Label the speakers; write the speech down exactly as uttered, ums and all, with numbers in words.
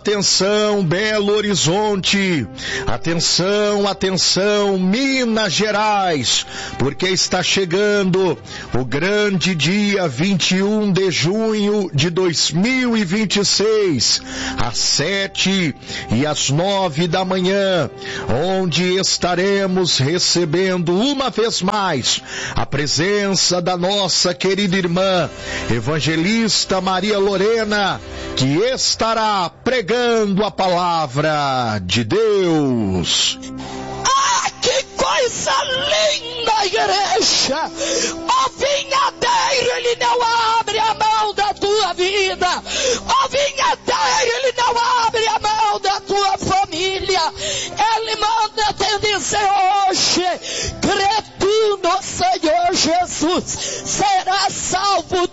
Speaker 1: Atenção, Belo Horizonte. Atenção, atenção, Minas Gerais. Porque está chegando o grande dia vinte e um de junho de dois mil e vinte e seis, às sete e às nove da manhã, onde estaremos recebendo uma vez mais a presença da nossa querida irmã, evangelista Maria Lorena, que estará pregando a palavra de Deus.
Speaker 2: Ah, que coisa linda, igreja! O vinhadeiro, ele não abre a mão da tua vida. O vinhadeiro, ele não abre a mão da tua família. Ele manda te dizer hoje: crê tu no Senhor Jesus, será salvo